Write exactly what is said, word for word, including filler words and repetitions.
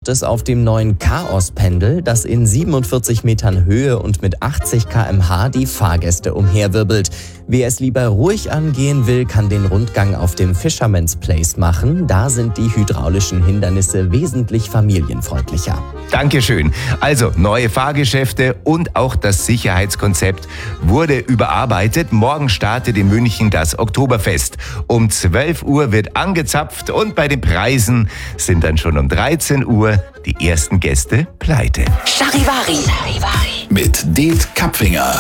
es auf dem neuen Chaos-Pendel, das in siebenundvierzig Metern Höhe und mit achtzig Kilometer pro Stunde die Fahrgäste umherwirbelt. Wer es lieber ruhig angehen will, kann den Rundgang auf dem Fisherman's Place machen. Da sind die hydraulischen Hindernisse wesentlich familienfreundlicher. Dankeschön. Also neue Fahrgeschäfte und auch das Sicherheitskonzept wurde überarbeitet. Morgen startet in München das Oktoberfest. Um zwölf Uhr wird angezapft und bei den Preisen sind dann schon um dreizehn Uhr die ersten Gäste pleite. Charivari. Charivari. Mit Det Kapfinger.